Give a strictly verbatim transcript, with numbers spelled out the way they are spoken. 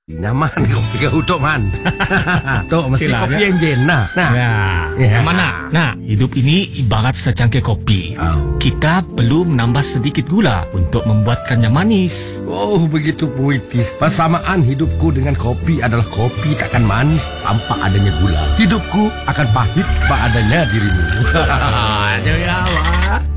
Nyaman kopi kau Tok Man. Tok, mesti Sila, kopi ya? enjin nah. Nah. Nah, Ya. mana? Nah, hidup ini ibarat secangkir kopi. Oh. Kita perlu menambah sedikit gula untuk membuatkannya manis. Oh, begitu puitis. Persamaan hidupku dengan kopi adalah kopi takkan manis tanpa adanya gula. Hidupku akan pahit tanpa adanya dirimu. Jangan awak.